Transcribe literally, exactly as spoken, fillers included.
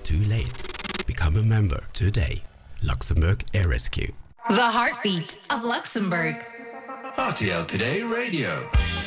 too late. Become a member today. Luxembourg Air Rescue. The heartbeat of Luxembourg. R T L Today Radio.